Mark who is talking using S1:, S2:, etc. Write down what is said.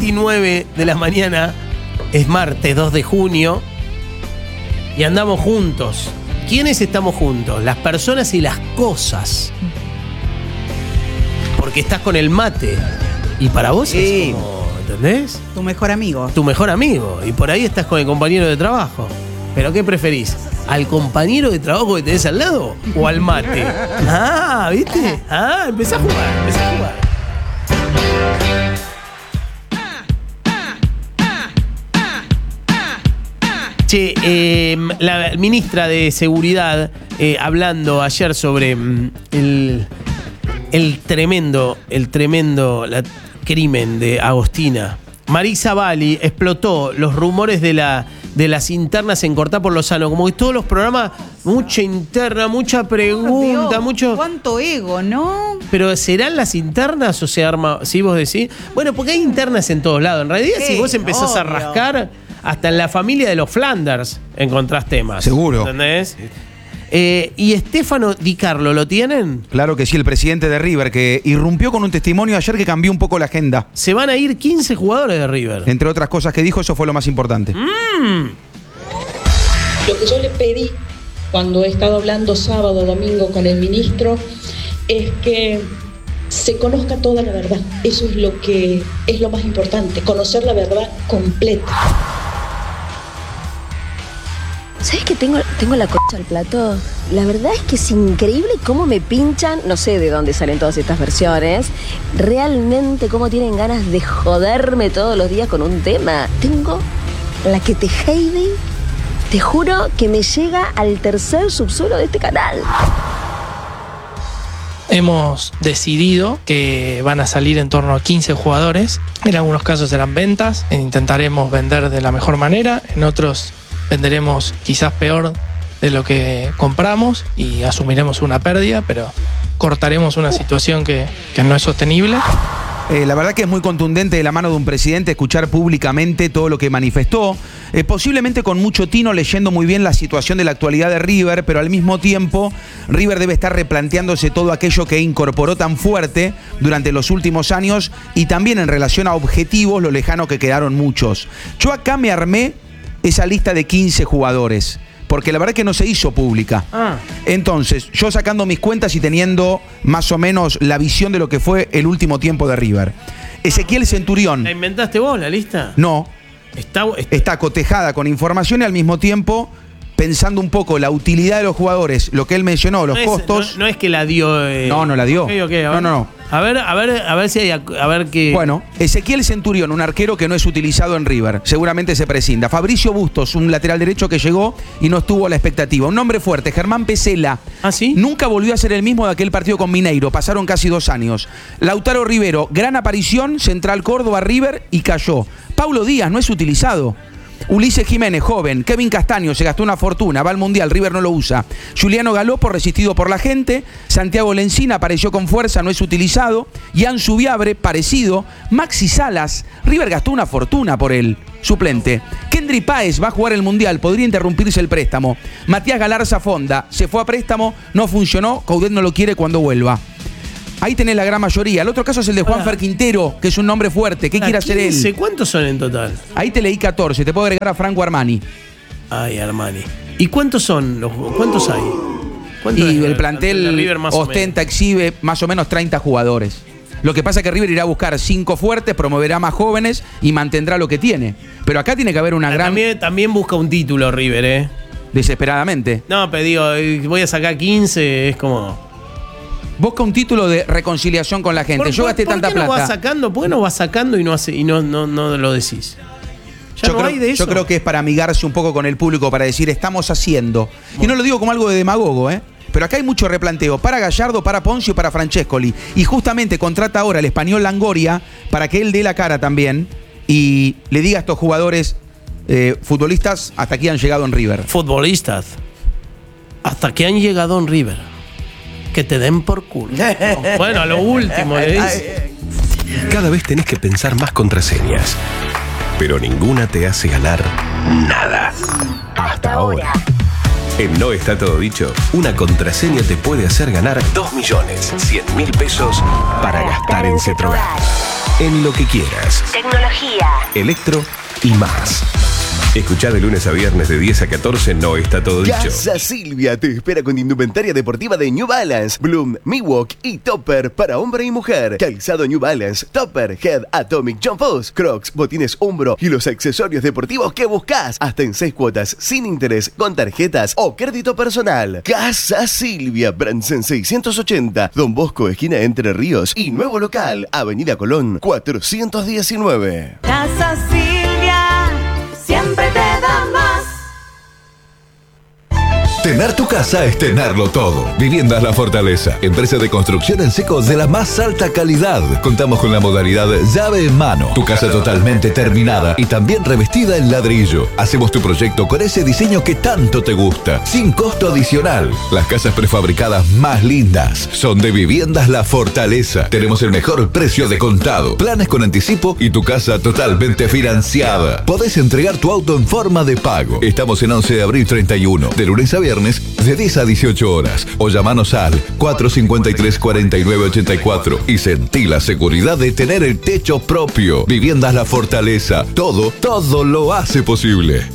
S1: 7:29 de la mañana. Es martes 2 de junio. Y andamos juntos. ¿Quiénes estamos juntos? Las personas y las cosas. Porque estás con el mate. Y para vos
S2: Sí.
S1: es como, ¿entendés?
S2: Tu mejor amigo.
S1: Tu mejor amigo. Y por ahí estás con el compañero de trabajo. ¿Pero qué preferís? ¿Al compañero de trabajo que tenés al lado o al mate? Ah, ¿viste? Ah, empecé a jugar. Che, la ministra de Seguridad, hablando ayer sobre el tremendo crimen de Agostina. Marisa Bali explotó los rumores de las internas en Cortá por Lozano. Como que todos los programas, mucha interna, mucha pregunta,
S2: Dios,
S1: mucho.
S2: cuánto ego, ¿no?
S1: Pero ¿serán las internas o se arma? Si vos decís. Bueno, porque hay internas en todos lados. En realidad,
S2: Sí,
S1: si vos empezás a
S2: obvio.
S1: rascar, hasta en la familia de los Flanders encontrás temas.
S3: Seguro.
S1: ¿Entendés? ¿Y Stefano Di Carlo lo tienen?
S3: Claro que sí, el presidente de River, que irrumpió con un testimonio ayer que cambió un poco la agenda.
S1: Se van a ir 15 jugadores de River.
S3: Entre otras cosas que dijo, eso fue lo más importante.
S4: Lo que yo le pedí cuando he estado hablando sábado, domingo con el ministro, es que se conozca toda la verdad. Eso es lo que es lo más importante, conocer la verdad completa.
S5: ¿Sabes que tengo la concha al plato? La verdad es que es increíble cómo me pinchan, no sé de dónde salen todas estas versiones, realmente cómo tienen ganas de joderme todos los días con un tema. Tengo la que te Heidi, te juro que me llega al tercer subsuelo de este canal.
S6: Hemos decidido que van a salir en torno a 15 jugadores. En algunos casos serán ventas, intentaremos vender de la mejor manera, en otros venderemos quizás peor de lo que compramos y asumiremos una pérdida, pero cortaremos una situación que no es sostenible.
S3: La verdad que es muy contundente de la mano de un presidente escuchar públicamente todo lo que manifestó, posiblemente con mucho tino, leyendo muy bien la situación de la actualidad de River, pero al mismo tiempo River debe estar replanteándose todo aquello que incorporó tan fuerte durante los últimos años y también en relación a objetivos, lo lejano que quedaron muchos. Yo acá me armé esa lista de 15 jugadores, porque la verdad que no se hizo pública. Entonces, yo sacando mis cuentas y teniendo más o menos la visión de lo que fue el último tiempo de River. Ezequiel Centurión.
S1: ¿La inventaste vos, la lista?
S3: No.
S1: Está
S3: Está cotejada con información y al mismo tiempo pensando un poco la utilidad de los jugadores, lo que él mencionó, los costos.
S1: No es que la dio.
S3: No la dio.
S1: Ok, a ver.
S3: No.
S1: A ver si hay. A ver qué.
S3: Bueno, Ezequiel Centurión, un arquero que no es utilizado en River. Seguramente se prescinda. Fabricio Bustos, un lateral derecho que llegó y no estuvo a la expectativa. Un nombre fuerte, Germán Pesela.
S1: ¿Ah, sí?
S3: Nunca volvió a ser el mismo de aquel partido con Mineiro. Pasaron casi 2 años. Lautaro Rivero, gran aparición, Central Córdoba, River y cayó. Paulo Díaz no es utilizado. Ulises Jiménez, joven. Kevin Castaño, se gastó una fortuna, va al Mundial, River no lo usa. Juliano Galopo, resistido por la gente. Santiago Lencina apareció con fuerza, no es utilizado. Ian Subiabre, parecido. Maxi Salas, River gastó una fortuna por él, suplente. Kendry Páez va a jugar el Mundial, podría interrumpirse el préstamo. Matías Galarza Fonda, se fue a préstamo, no funcionó, Coudet no lo quiere cuando vuelva. Ahí tenés la gran mayoría. El otro caso es el de Juanfer Quintero, que es un nombre fuerte. ¿Qué quiere hacer él?
S1: ¿Cuántos son en total?
S3: Ahí te leí 14. Te puedo agregar a Franco Armani.
S1: Ay, Armani. ¿Y cuántos son? ¿Cuántos hay?
S3: Y el plantel
S1: de River más
S3: ostenta, exhibe más o menos 30 jugadores. Lo que pasa es que River irá a buscar 5 fuertes, promoverá más jóvenes y mantendrá lo que tiene. Pero acá tiene que haber una gran...
S1: También busca un título River, ¿eh?
S3: Desesperadamente.
S1: No, pero digo, voy a sacar 15, es como...
S3: Busca un título de reconciliación con la gente. Yo gasté tanta plata.
S1: ¿Por qué no vas sacando y no lo decís?
S3: Yo creo que es para amigarse un poco con el público, para decir, estamos haciendo. Y no lo digo como algo de demagogo, pero acá hay mucho replanteo para Gallardo, para Poncio y para Francescoli. Y justamente contrata ahora al español Langoria para que él dé la cara también y le diga a estos jugadores, futbolistas, hasta aquí han llegado en River.
S1: Futbolistas, hasta aquí han llegado en River. Que te den por culo. Bueno, a lo último le dice.
S7: Cada vez tenés que pensar más contraseñas, pero ninguna te hace ganar nada. Hasta ahora. En No Está Todo Dicho, una contraseña te puede hacer ganar 2.100.000 pesos para gastar en Cetrogar. en lo que quieras.
S5: Tecnología.
S7: Electro y más. Escuchá de lunes a viernes de 10 a 14 No Está Todo Dicho.
S8: Casa Silvia te espera con indumentaria deportiva de New Balance, Bloom, Miwok y Topper para hombre y mujer. Calzado New Balance, Topper, Head, Atomic, John Foss, Crocs, botines Umbro y los accesorios deportivos que buscas. Hasta en 6 cuotas sin interés con tarjetas o crédito personal. Casa Silvia, Bransen 680, Don Bosco, esquina Entre Ríos y nuevo local, Avenida Colón 419.
S9: Casa Silvia, siempre te da más.
S10: Tener tu casa es tenerlo todo. Viviendas La Fortaleza, empresa de construcción en seco de la más alta calidad. Contamos con la modalidad llave en mano. Tu casa totalmente terminada y también revestida en ladrillo. Hacemos tu proyecto con ese diseño que tanto te gusta, sin costo adicional. Las casas prefabricadas más lindas son de Viviendas La Fortaleza. Tenemos el mejor precio de contado, planes con anticipo y tu casa totalmente financiada. Podés entregar tu auto en forma de pago. Estamos en 11 de abril 31, de lunes a viernes, de 10 a 18 horas. O llamanos al 453-4984 y sentí la seguridad de tener el techo propio. Viviendas La Fortaleza. Todo lo hace posible.